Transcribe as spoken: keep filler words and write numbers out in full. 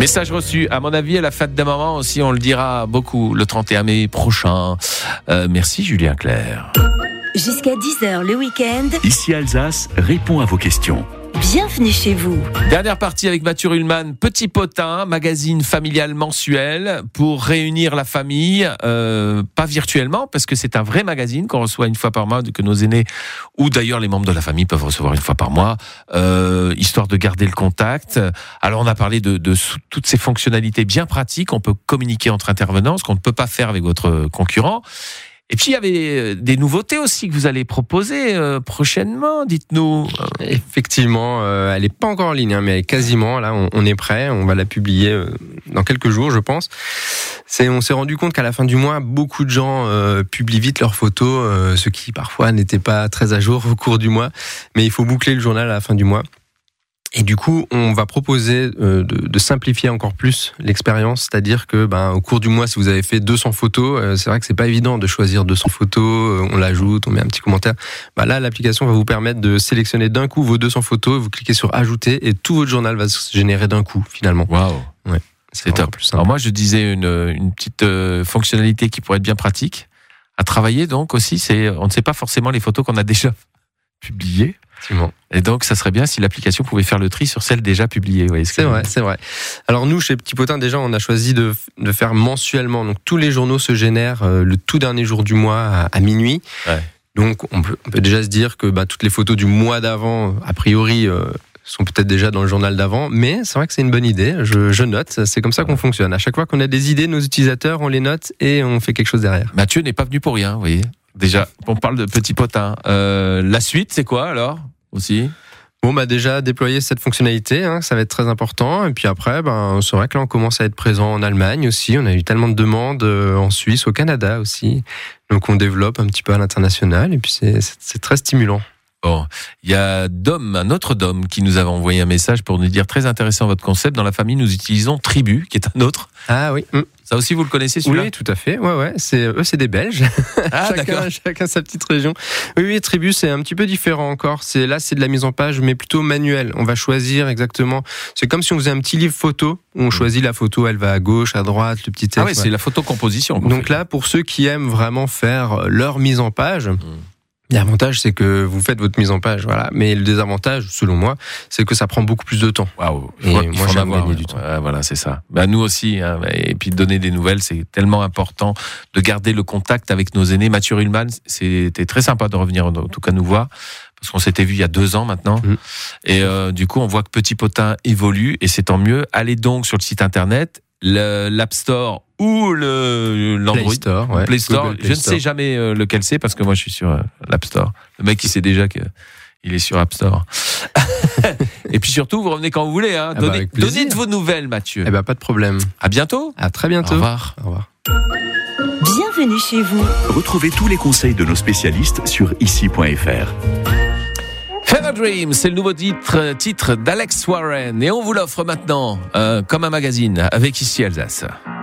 Message reçu. À mon avis, à la fête des mamans aussi, on le dira beaucoup le trente et un mai prochain. Euh, merci Julien Clerc. Jusqu'à dix heures le week-end. Ici Alsace répond à vos questions. Bienvenue chez vous. Dernière partie avec Mathieu Ruhlmann, Petit Potin, magazine familial mensuel pour réunir la famille, euh, pas virtuellement parce que c'est un vrai magazine qu'on reçoit une fois par mois, que nos aînés ou d'ailleurs les membres de la famille peuvent recevoir une fois par mois, euh, histoire de garder le contact. Alors on a parlé de, de toutes ces fonctionnalités bien pratiques, on peut communiquer entre intervenants, ce qu'on ne peut pas faire avec votre concurrent. Et puis il y avait des nouveautés aussi que vous allez proposer euh, prochainement, dites-nous. Effectivement, euh, elle n'est pas encore en ligne, hein, mais elle est quasiment, là on, on est prêt, on va la publier euh, dans quelques jours je pense. C'est, on s'est rendu compte qu'à la fin du mois, beaucoup de gens euh, publient vite leurs photos, euh, ce qui parfois n'était pas très à jour au cours du mois, mais il faut boucler le journal à la fin du mois. Et du coup, on va proposer euh, de, de simplifier encore plus l'expérience, c'est-à-dire que, ben, au cours du mois, si vous avez fait deux cents photos, euh, c'est vrai que c'est pas évident de choisir deux cents photos. Euh, on l'ajoute, on met un petit commentaire. Ben là, l'application va vous permettre de sélectionner d'un coup vos deux cents photos. Vous cliquez sur ajouter et tout votre journal va se générer d'un coup, finalement. Waouh, ouais, c'est, c'est top. Alors moi, je disais une, une petite euh, fonctionnalité qui pourrait être bien pratique à travailler. Donc aussi, c'est, on ne sait pas forcément les photos qu'on a déjà publiées. Et donc, ça serait bien si l'application pouvait faire le tri sur celles déjà publiées. Vous c'est vrai, c'est vrai. Alors nous, chez Petit Potin, déjà, on a choisi de, de faire mensuellement. Donc tous les journaux se génèrent euh, le tout dernier jour du mois à, à minuit. Ouais. Donc on peut, on peut déjà se dire que bah, toutes les photos du mois d'avant, a priori, euh, sont peut-être déjà dans le journal d'avant. Mais c'est vrai que c'est une bonne idée. Je, je note. C'est comme ça qu'on fonctionne. À chaque fois qu'on a des idées, nos utilisateurs, on les note et on fait quelque chose derrière. Mathieu n'est pas venu pour rien, vous voyez. Déjà, on parle de Petit Potin. Euh, la suite, c'est quoi alors aussi? Bon, bah déjà déployer cette fonctionnalité, hein, ça va être très important. Et puis après, ben c'est vrai que là on commence à être présent en Allemagne aussi. On a eu tellement de demandes euh, en Suisse, au Canada aussi. Donc on développe un petit peu à l'international. Et puis c'est, c'est, c'est très stimulant. Bon, il y a Dom, un autre Dom, qui nous avait envoyé un message pour nous dire très intéressant votre concept. Dans la famille, nous utilisons Tribu, qui est un autre. Ah oui. Ça aussi, vous le connaissez celui-là? Oui, tout à fait. Ouais, ouais. C'est eux, c'est des Belges. Ah, chacun, d'accord. Chacun sa petite région. Oui, oui. Tribu, c'est un petit peu différent encore. C'est là, c'est de la mise en page, mais plutôt manuelle. On va choisir exactement. C'est comme si on faisait un petit livre photo où on choisit la photo. Elle va à gauche, à droite, le petit texte. Ah ouais, c'est la photo composition. Donc là, pour ceux qui aiment vraiment faire leur mise en page. Mmh. L'avantage, c'est que vous faites votre mise en page, voilà. Mais le désavantage, selon moi, c'est que ça prend beaucoup plus de temps. Waouh. Et moi, moi j'aime gagner ouais. du temps. Ouais, voilà, c'est ça. Bah, nous aussi, hein. Et puis donner des nouvelles, c'est tellement important de garder le contact avec nos aînés. Mathieu Ruhlmann, c'était très sympa de revenir, en tout cas nous voir, parce qu'on s'était vu il y a deux ans maintenant. Mmh. Et euh, du coup, on voit que Petit Potin évolue, et c'est tant mieux. Allez donc sur le site internet, le, l'App Store ou le l'Android Play Store, ouais. Play Store. Google Play je ne Store. sais jamais euh, lequel c'est parce que moi je suis sur euh, l'App Store. Le mec il sait déjà que il est sur App Store. Et puis surtout vous revenez quand vous voulez. Hein. Ah Donnez, bah donnez de vos nouvelles, Mathieu. Eh ben pas de problème. À bientôt. À très bientôt. Au revoir. Au revoir. Bienvenue chez vous. Retrouvez tous les conseils de nos spécialistes sur ici point f r. Feather Dream, c'est le nouveau titre, titre d'Alex Warren et on vous l'offre maintenant euh, comme un magazine avec Ici Alsace.